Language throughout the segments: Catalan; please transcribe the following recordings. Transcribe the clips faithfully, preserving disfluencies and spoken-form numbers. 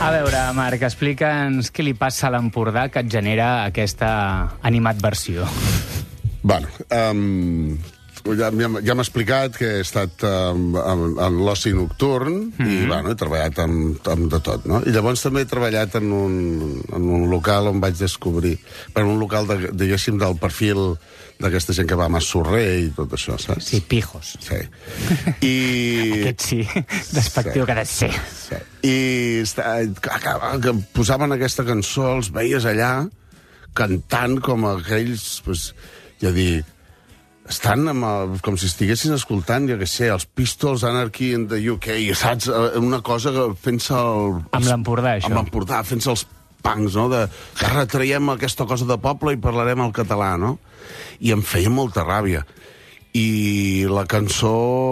A veure, Marc, explica'ns què li passa a l'Empordà que et genera aquesta animadversió. Bueno, um, ja, ja m'ha explicat que he estat um, en, en l'oci nocturn mm-hmm. i bueno, he treballat amb, amb de tot, no? I llavors també he treballat en un, en un local on vaig descobrir, per un local, de, diguéssim, del perfil d'aquesta gent que va a Massorrer i tot això, saps? Sí, pijos. Sí. I... Aquest sí, despectiu sí. Que ha de ser. Sí. I està, que posaven aquesta cançó, els veies allà cantant com aquells, pues, ja dic, estan amb el, com si estiguessin escoltant, jo què sé, els Pistols, Anarchy in the U K, saps? Una cosa que fent-se el... Amb l'Empordà, això. Amb l'Empordà, fent-se els punks, no? De, de retraiem aquesta cosa de poble i parlarem el català, no? I em feia molta ràbia. I la cançó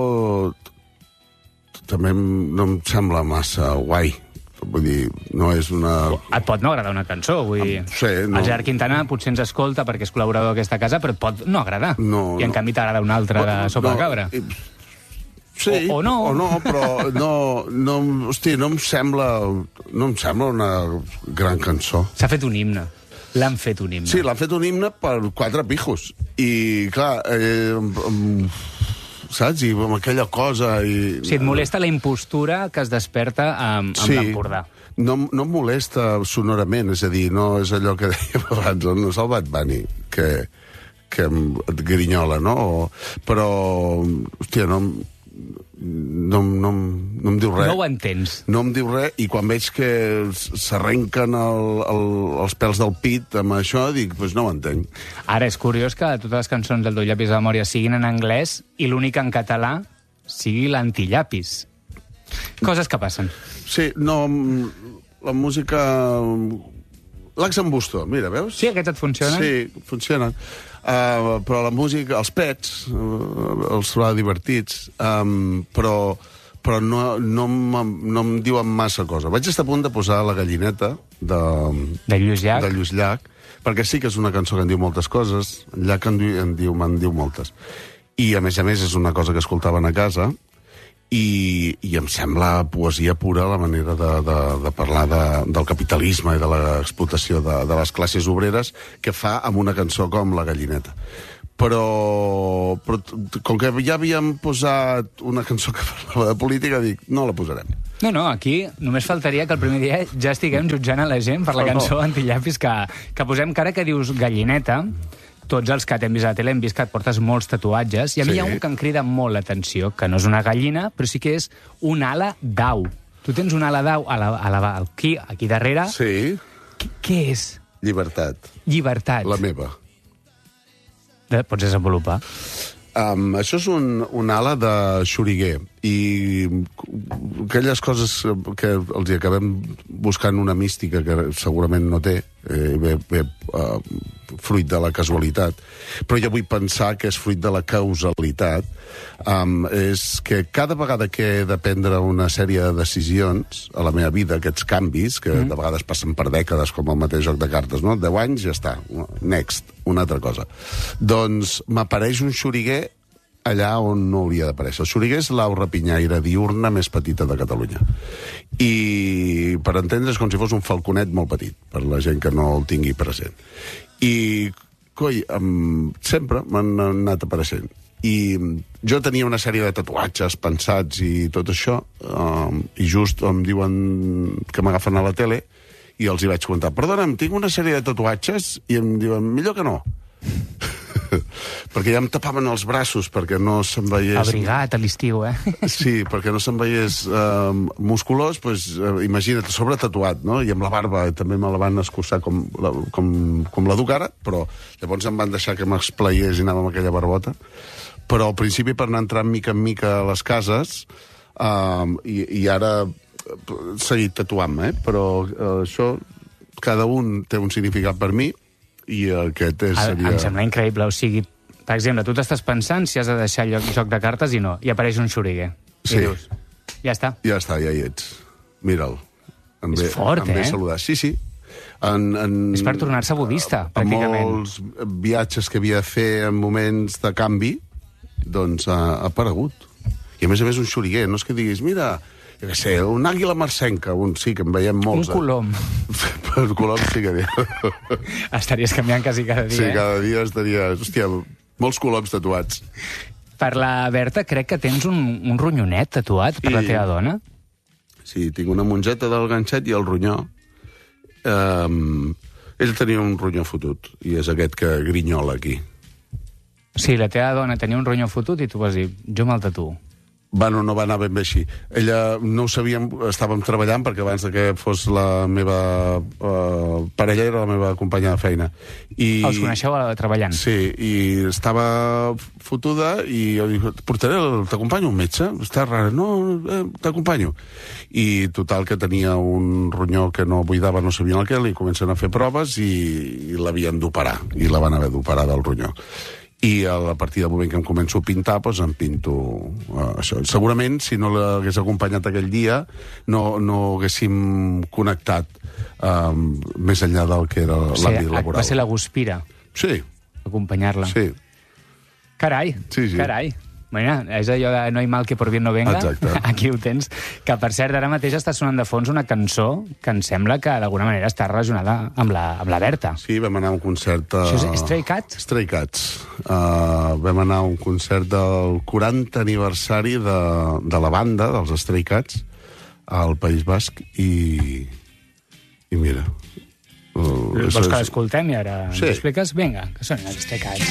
també no em sembla massa guai. Vull dir, no és una... Et pot no agradar una cançó, vull dir... Sí, no. El Gerard Quintana potser ens escolta perquè és col·laborador d'aquesta casa, però et pot no agradar. No, I en no. canvi t'agrada una altra de Sopa no, de Cabra. Sí, o, o no. o no, però no, no, hosti, no em sembla no em sembla una gran cançó. S'ha fet un himne. L'han fet un himne. Sí, l'han fet un himne per quatre pijos. I, clar, eh, saps? I amb aquella cosa... I... Si et molesta la impostura que es desperta amb, amb sí. l'Empordà. No, no em molesta sonorament, és a dir, no és allò que dèiem abans, no és el Bad Bunny, que, que et grinyola, no? O, però, hòstia, no... No, no, no em diu res. No ho entens. No em diu res, i quan veig que s'arrenquen el, el, els pèls del pit amb això, dic, doncs pues no ho entenc. Ara, és curiós que totes les cançons del Dos llapis de memòria siguin en anglès i l'únic en català sigui l'antillapis. Coses que passen. Sí, no... La música... L'Axambusto, mira, veus? Sí, aquests et funcionen? Sí, funcionen. Uh, però la música, els pets, uh, els trobava divertits, um, però, però no, no, no em diuen massa cosa. Vaig estar a punt de posar La gallineta de, de Lluís Llach, de Lluís Llach, perquè sí que és una cançó que en diu moltes coses, Llach en diu, en diu, me'n diu moltes. I, a més a més, és una cosa que escoltaven a casa, i, i em sembla poesia pura la manera de, de, de parlar de, del capitalisme i de l'explotació de, de les classes obreres que fa amb una cançó com La gallineta. Però, però com que ja havíem posat una cançó que parlava de política, dic, no la posarem. No, no, aquí només faltaria que el primer dia ja estiguem jutjant a la gent per la cançó oh, no. Antillapis que, que posem, que ara que dius gallineta, tots els que t'hem vist a la tele hem vist que et portes molts tatuatges, i a mi sí. Hi ha un que em crida molt l'atenció, que no és una gallina, però sí que és un ala d'au. Tu tens un ala d'au a la, a la, aquí, aquí darrere. Sí. Qu què és? Llibertat. Llibertat. La meva. De, pots desenvolupar? Um, això és un, un ala de xoriguer, i aquelles coses que els hi acabem buscant una mística que segurament no té, eh, ve, ve uh, fruit de la casualitat, però jo vull pensar que és fruit de la causalitat, um, és que cada vegada que he de prendre una sèrie de decisions a la meva vida, aquests canvis, que mm. de vegades passen per dècades, com el mateix joc de cartes, no? deu anys, ja està, next, una altra cosa. Doncs m'apareix un xoriguer allà on no hauria d'aparèixer. El xoriguer és l'au rapinyaire diurna més petita de Catalunya. I, per entendre's, com si fos un falconet molt petit, per la gent que no el tingui present. I, coi, um, sempre m'han anat apareixent. I jo tenia una sèrie de tatuatges pensats i tot això, um, i just em diuen que m'agafen a la tele, i els hi vaig comentar, perdona'm, tinc una sèrie de tatuatges, i em diuen, millor que no. Perquè ja em tapaven els braços perquè no se'n veiés... Abrigat a l'estiu, eh? Sí, perquè no se'n veiés uh, musculós, doncs, uh, imagina't, sobre tatuat, no? I amb la barba també me la van escurçar com la, com, com la duc ara, però llavors em van deixar que m'explaiés i anava amb aquella barbota. Però al principi, per anar entrant mica en mica a les cases, uh, i, i ara he seguit tatuant-me, eh? Però uh, això, cada un té un significat per mi, i aquest és, seria... Em sembla increïble, o sigui, per exemple, tu t'estàs pensant si has de deixar lloc, joc de cartes i no, i apareix un xoriguer. Sí. I dius, ja està. Ja està, ja hi ets. Mira'l. Em és ve, fort, em eh? ve saludar. Sí, sí. En, en, és per tornar-se budista, pràcticament. En molts viatges que havia de fer en moments de canvi, doncs ha, ha aparegut. I a més a més un xoriguer, no és que diguis, mira, jo què sé, un àguila marcenca, un sí, que en veiem molts. Un colom. Per colom sí que dia. Estaries canviant quasi cada dia, Sí, eh? cada dia estaria... Hòstia, molts coloms tatuats. Per la Berta crec que tens un, un ronyonet tatuat per I... la teva dona. Sí, tinc una mongeta del ganxet i el ronyó. Um, ell tenia un ronyó fotut, i és aquest que grinyola aquí. Sí, la teva dona tenia un ronyó fotut i tu vas dir, jo me'l tatuo. Bueno, no va anar ben bé així. Ella no ho sabíem, estàvem treballant, perquè abans de que fos la meva uh, parella era la meva companya de feina. I... Els coneixeu treballant? Sí, i estava fotuda i jo dic, portaré, t'acompanyo un metge? Està rara. No, eh, t'acompanyo. I total, que tenia un ronyó que no buidava, no sabien el què, li comencen a fer proves i, i l'havien d'operar, i la van haver d'operar del ronyó. I a partir del moment que em començo a pintar, doncs em pinto uh, això. Segurament, si no l'hagués acompanyat aquell dia, no, no haguéssim connectat um, més enllà del que era o sigui, l'àmbit laboral. Va ser la guspira. Sí. Acompanyar-la. Sí. Carai, sí, sí. carai. Bueno, és allò de no hi mal que por bien no venga. Exacte. Aquí ho tens. Que, per cert, ara mateix està sonant de fons una cançó que em sembla que d'alguna manera està relacionada amb la, amb la Berta. Sí, vam anar a un concert... A... Això és Stray Cats? Stray Cats. Uh, vam anar a un concert del quaranta aniversari de, de la banda, dels Stray Cats, al País Basc, i, i mira... Uh, Vols que és... l'escoltem i ara sí. ens expliques? Vinga, que són els Stray Cats.